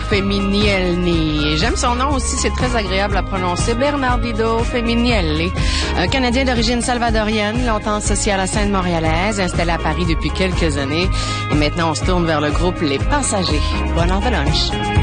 Feminielli. J'aime son nom aussi, c'est très agréable à prononcer. Bernardino Feminielli. Un Canadien d'origine salvadorienne, longtemps associé à la scène montréalaise, installé à Paris depuis quelques années. Et maintenant, on se tourne vers le groupe Les Passagers. Bonne heure de lunch.